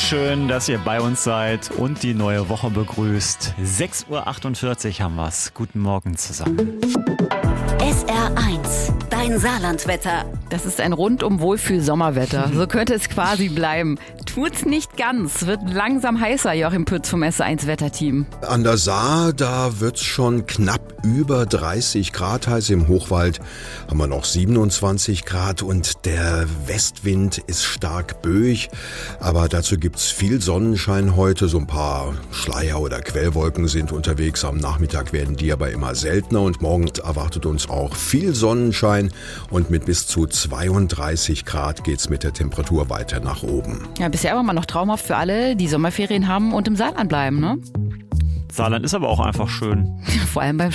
Schön, dass ihr bei uns seid und die neue Woche begrüßt. 6.48 Uhr haben wir's. Guten Morgen zusammen. SR1, dein Saarlandwetter. Das ist ein rundum Wohlfühl-Sommerwetter. So könnte es quasi bleiben. Tut's nicht ganz. Wird langsam heißer, Joachim Pütz vom SR1 Wetterteam. An der Saar, da wird's schon knapp über 30 Grad heiß. Im Hochwald haben wir noch 27 Grad und der Westwind ist stark böig. Aber dazu gibt's viel Sonnenschein heute. So ein paar Schleier oder Quellwolken sind unterwegs. Am Nachmittag werden die aber immer seltener und morgen erwartet uns auch viel Sonnenschein und mit bis zu 32 Grad geht's mit der Temperatur weiter nach oben. Ja, bisher aber mal noch traumhaft für alle, die Sommerferien haben und im Saarland bleiben, ne? Saarland ist aber auch einfach schön. Vor allem beim